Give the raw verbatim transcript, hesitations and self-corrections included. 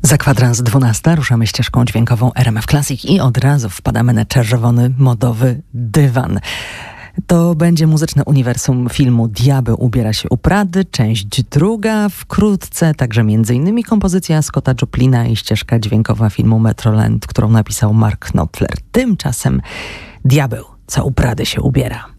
Za kwadrans dwunasta ruszamy ścieżką dźwiękową R M F Classic i od razu wpadamy na czerwony, modowy dywan. To będzie muzyczne uniwersum filmu Diabeł ubiera się u Prady, część druga. Wkrótce także między innymi kompozycja Scotta Joplina i ścieżka dźwiękowa filmu Metroland, którą napisał Mark Knopfler. Tymczasem Diabeł, co u Prady się ubiera.